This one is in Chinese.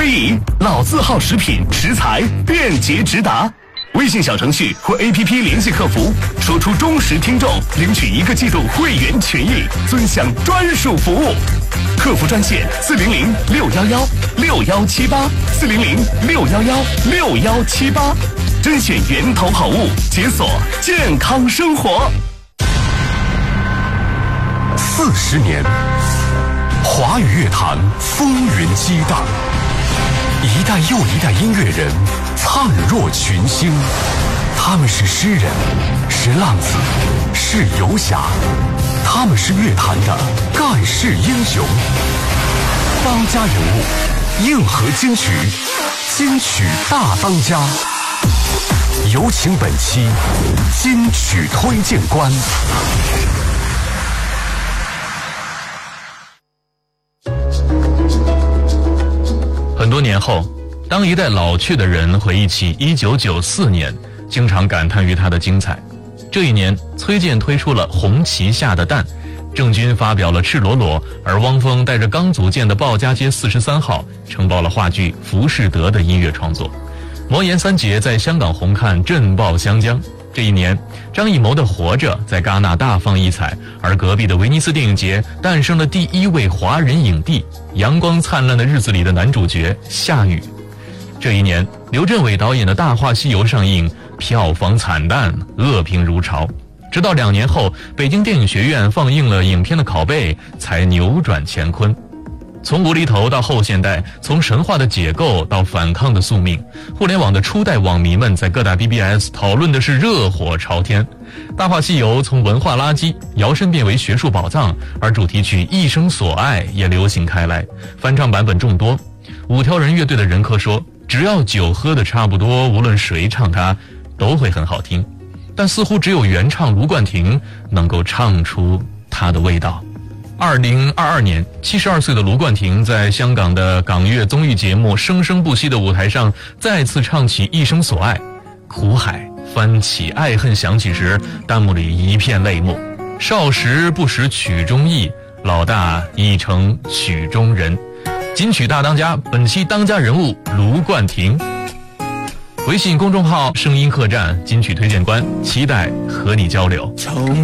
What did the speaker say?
非遗，老字号食品食材便捷直达。微信小程序或 APP 联系客服，说出忠实听众，领取1个季度会员权益，尊享专属服务。客服专线400-611400-6178，400-611618，甄选源头好物，解锁健康生活。 40年，华语乐坛风云激荡，一代又一代音乐人灿若群星。他们是诗人，是浪子，是游侠，他们是乐坛的盖世英雄。当家人物，硬核金曲，金曲大当家。有请本期金曲推荐官。 很多年后，当一代老去的人回忆起1994年，经常感叹于它的精彩。这一年，崔健推出了《红旗下的蛋》，郑钧发表了《赤裸裸》，而汪峰带着刚组建的鲍家街43号承包了话剧《浮士德》的音乐创作。魔岩三杰在香港红磡震爆湘江。这一年，张艺谋的《活着》在戛纳大放异彩，而隔壁的威尼斯电影节诞生了第1位华人影帝，阳光灿烂的日子里的男主角夏雨。这一年，刘镇伟导演的《大话西游》上映，票房惨淡，恶评如潮。直到2年后，北京电影学院放映了影片的拷贝，才扭转乾坤。从无厘头到后现代，从神话的解构到反抗的宿命，互联网的初代网迷们在各大 BBS 讨论的是热火朝天。《大话西游》从文化垃圾摇身变为学术宝藏，而主题曲《一生所爱》也流行开来，翻唱版本众多。五条人乐队的任科说，只要酒喝的差不多，无论谁唱它都会很好听。但似乎只有原唱卢冠廷能够唱出它的味道。2022年，72岁的卢冠廷在香港的港乐综艺节目《生生不息》的舞台上再次唱起《一生所爱》，苦海翻起，爱恨响起时，弹幕里一片泪目。少时不识曲中意，老大已成曲中人。金曲大当家，本期当家人物卢冠廷。微信公众号声音客栈金曲推荐官，期待和你交流。